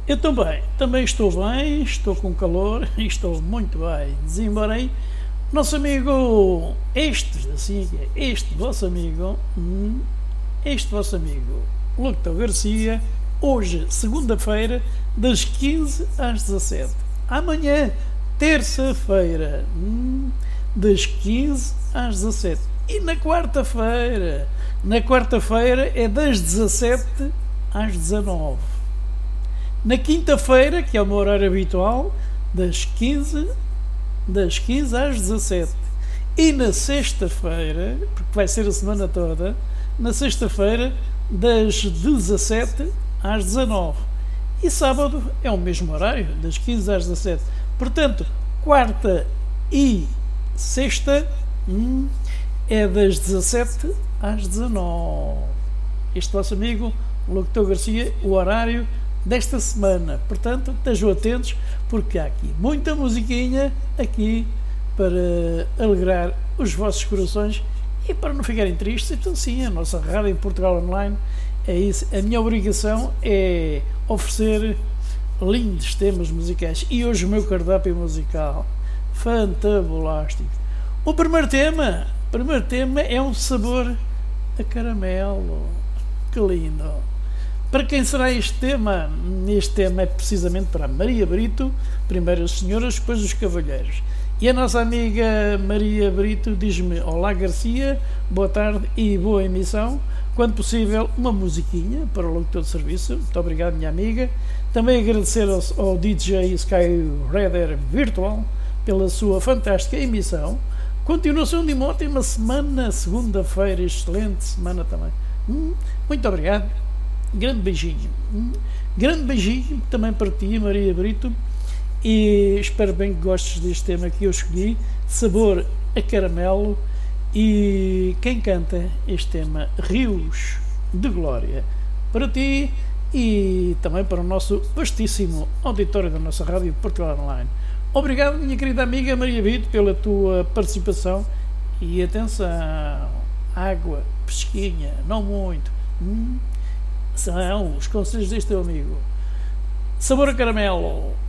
Eu também estou bem, estou com calor e estou muito bem. Desembarei. Nosso amigo, este vosso amigo, Locutor Garcia, hoje, segunda-feira, das 15 às 17. Amanhã, terça-feira, das 15 às 17. E na quarta-feira é das 17 às 19. Na quinta-feira, que é o meu horário habitual, das 15 às 17. E na sexta-feira, porque vai ser a semana toda, na sexta-feira, das 17 às 19. E sábado é o mesmo horário, das 15 às 17. Portanto, quarta e sexta é das 17 às 19. Este vosso amigo, Locutor Garcia, o horário desta semana. Portanto, estejam atentos, porque há aqui muita musiquinha aqui para alegrar os vossos corações e para não ficarem tristes. Então sim, a nossa rádio em Portugal Online é isso. A minha obrigação é oferecer lindos temas musicais. E hoje o meu cardápio musical fantabulástico. O primeiro tema é um sabor a caramelo. Que lindo! Para quem será este tema? Este tema é precisamente para a Maria Brito, primeiro as senhoras, depois os cavalheiros. E a nossa amiga Maria Brito diz-me: olá Garcia, boa tarde e boa emissão. Quando possível, uma musiquinha para o locutor de serviço. Muito obrigado, minha amiga. Também agradecer ao DJ Skyrider Virtual pela sua fantástica emissão. Continuação de uma ótima semana, segunda-feira, excelente semana também. Muito obrigado. Grande beijinho também para ti, Maria Brito, e espero bem que gostes deste tema que eu escolhi, sabor a caramelo. E quem canta este tema, Rios de Glória, para ti e também para o nosso vastíssimo auditório da nossa rádio Portugal Online. Obrigado, minha querida amiga Maria Brito, pela tua participação. E atenção, água, pesquinha, não muito. São os conselhos deste teu amigo. Sabor a caramelo.